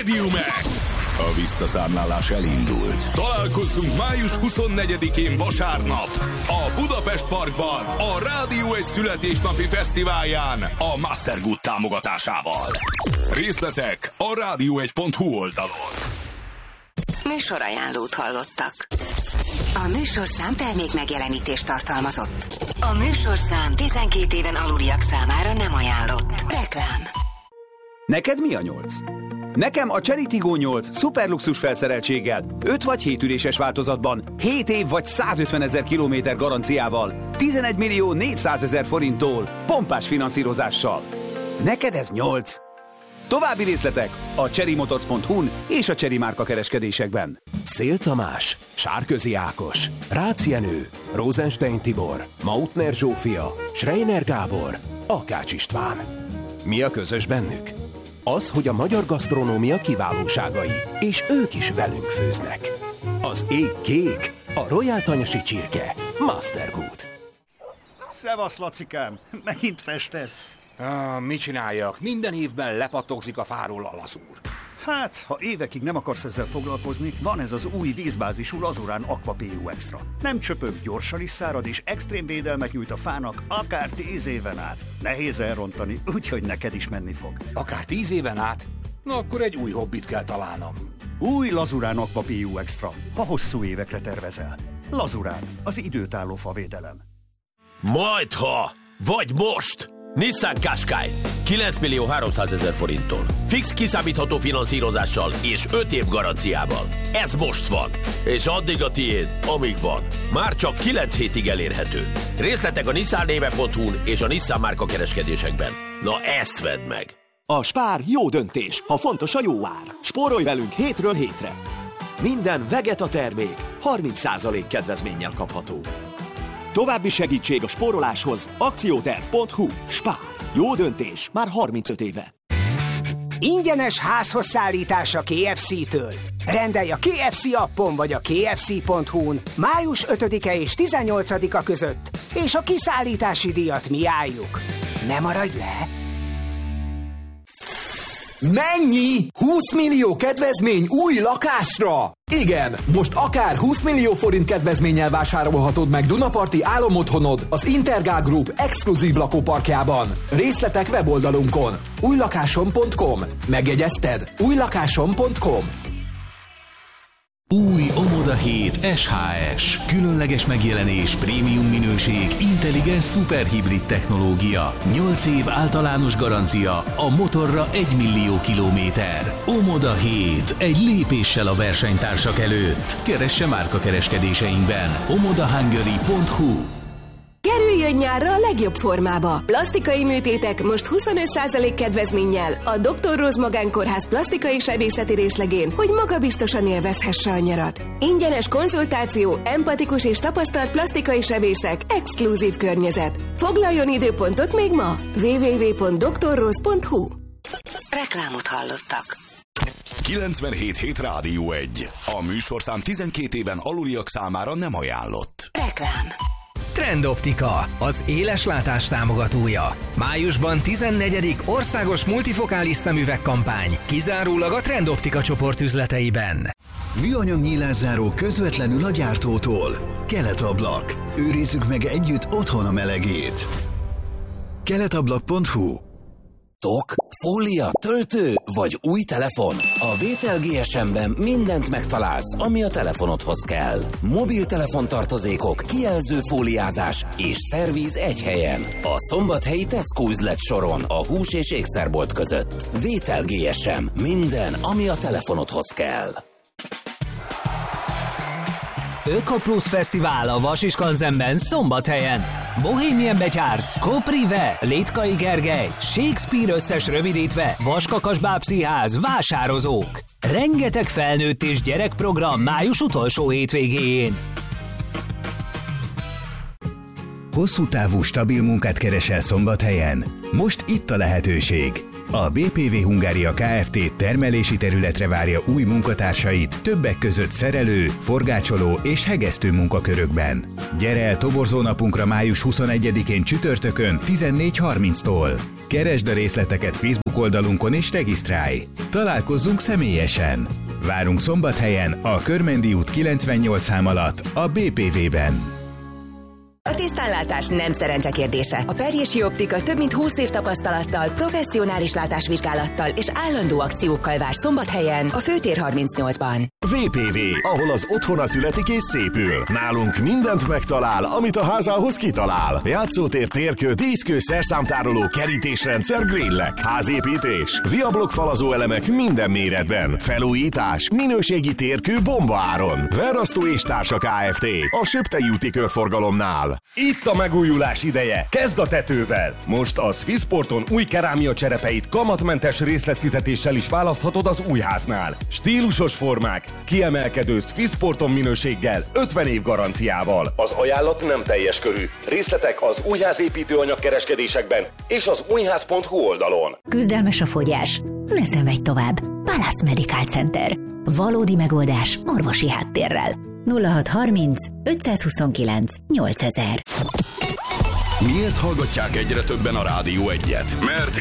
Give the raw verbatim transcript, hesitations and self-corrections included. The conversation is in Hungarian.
Stadium X. A visszaszámlálás elindult. Találkozzunk május huszonnegyedikén vasárnap a Budapest Parkban a Rádió egy születésnapi fesztiválján a Mastergood támogatásával. Részletek a rádió egy pont hu oldalon. Műsorajánlót hallottak. A műsorszám termék megjelenítést tartalmazott. A műsorszám tizenkét éven aluliak számára nem ajánlott. Reklám. Neked mi a nyolc? Nekem a Chery Tiggo nyolc szuperluxus felszereltséggel, öt vagy hét üléses változatban, hét év vagy százötvenezer kilométer garanciával, tizenegy millió négyszázezer forinttól, pompás finanszírozással. Neked ez nyolc. További részletek a chery motors pont hu-n és a Chery márka kereskedésekben. Szél Tamás, Sárközi Ákos, Rácz Jenő, Rosenstein Tibor, Mautner Zsófia, Schreiner Gábor, Akács István. Mi a közös bennük? Az, hogy a magyar gasztronómia kiválóságai, és ők is velünk főznek. Az ég kék, a Royal Tanyasi csirke, Mastergood. Szevasz, Lacikám, megint festesz? Ah, mit csináljak? Minden évben lepattogzik a fáról a lazúr. Hát, ha évekig nem akarsz ezzel foglalkozni, van ez az új vízbázisú Lazurán Aqua pé u Extra. Nem csöpög, gyorsan is szárad, és extrém védelmet nyújt a fának akár tíz éven át. Nehéz elrontani, úgyhogy neked is menni fog. Akár tíz éven át? Na akkor egy új hobbit kell találnom. Új Lazurán Aqua pé u Extra, ha hosszú évekre tervezel. Lazurán, az időtálló favédelem. Majdha, vagy most! Nissan Qashqai kilenc millió háromszázezer forinttól. Fix kiszámítható finanszírozással és öt év garanciával. Ez most van. És addig a tiéd, amíg van. Már csak kilenc hétig elérhető. Részletek a nissan néve pont hu-n és a Nissan márka kereskedésekben. Na ezt vedd meg! A Spár jó döntés, ha fontos a jó ár. Spórolj velünk hétről hétre. Minden Vegeta termék harminc százalék kedvezménnyel kapható. További segítség a spóroláshoz akcióterv pont hu. Spár. Jó döntés már harmincöt éve. Ingyenes házhoz szállítás a ká ef cé-től. Rendelj a ká ef cé appon vagy a ká ef cé pont hu-n május ötödike és tizennyolcadika között, és a kiszállítási díjat mi álljuk. Ne maradj le! Mennyi? húsz millió kedvezmény új lakásra? Igen, most akár húsz millió forint kedvezménnyel vásárolhatod meg Dunaparti álomotthonod az Intergál Group exkluzív lakóparkjában. Részletek weboldalunkon új lakásom pont com. Megjegyezted? új lakásom pont com. Új Omoda hét es há es. Különleges megjelenés, prémium minőség, intelligens szuperhibrid technológia. nyolc év általános garancia, a motorra egy millió kilométer. Omoda hét. Egy lépéssel a versenytársak előtt. Keresse márka kereskedéseinkben. omoda hungary pont hu. Kerüljön nyárra a legjobb formába. Plastikai műtétek most huszonöt százalék kedvezménnyel a doktor Rose Magánkórház plastikai sebészeti részlegén, hogy magabiztosan élvezhesse a nyarat. Ingyenes konzultáció, empatikus és tapasztalt plastikai sebészek, exkluzív környezet. Foglaljon időpontot még ma! double-u double-u double-u pont doktor rose pont hu. Reklámot hallottak. kilencvenhét hét Rádió egy. A műsorszám tizenkét éven aluliak számára nem ajánlott. Reklám. Trendoptika, az éleslátás támogatója. Májusban tizennegyedik országos multifokális szemüvegkampány, kizárólag a Trendoptika csoport üzleteiben. Műanyag nyílászáró közvetlenül a gyártótól. Keletablak. Őrizzük meg együtt otthon a melegét. keletablak pont hu. Tok, fólia, töltő vagy új telefon? A Vétel gé es em-ben mindent megtalálsz, ami a telefonodhoz kell. Mobiltelefon tartozékok, kijelző fóliázás és szervíz egy helyen. A szombathelyi Tesco üzlet soron, a hús- és ékszerbolt között. Vétel gé es em. Minden, ami a telefonodhoz kell. Ökoplusz Fesztivál a Vasiskanzenben Szombathelyen. Bohemian Betyársz, Koprive, Létkai Gergely, Shakespeare összes rövidítve, Vaskakasbá Pszicház, vásározók. Rengeteg felnőtt és gyerekprogram május utolsó hétvégéjén. Hosszú távú stabil munkát keresel Szombathelyen? Most itt a lehetőség. A bé pé vé Hungária Kft. Termelési területre várja új munkatársait, többek között szerelő, forgácsoló és hegesztő munkakörökben. Gyere el toborzónapunkra május huszonegyedikén csütörtökön tizennégy harminctól. Keresd a részleteket Facebook oldalunkon és regisztrálj. Találkozzunk személyesen. Várunk Szombathelyen, a Körmendi út kilencvennyolc szám alatt, a bé pé vé-ben. A tisztánlátás nem szerencse kérdése. A Perjési Optika több mint húsz év tapasztalattal, professzionális látásvizsgálattal és állandó akciókkal vár Szombathelyen, a Főtér harmincnyolcban. vé pé vé, ahol az otthona születik és szépül. Nálunk mindent megtalál, amit a házához kitalál. Játszótér, térkő, díszkő, szerszámtároló, kerítésrendszer, grillek, házépítés, viablok falazó elemek minden méretben. Felújítás, minőségi térkő bombaáron. Verrasztó és Társa Kft. A Söptei úti körforgalomnál. Itt a megújulás ideje. Kezd a tetővel. Most a Swissporton új kerámia cserepeit kamatmentes részletfizetéssel is választhatod az újháznál. Stílusos formák, kiemelkedő Swissporton minőséggel, ötven év garanciával. Az ajánlat nem teljes körű. Részletek az újház építőanyag kereskedésekben és az újház pont hu oldalon. Küzdelmes a fogyás? Ne szenvedj tovább. Palace Medical Center. Valódi megoldás orvosi háttérrel. nulla hat harminc ötszázhuszonkilenc nyolcezer. Miért hallgatják egyre többen a Rádió Egyet? Mert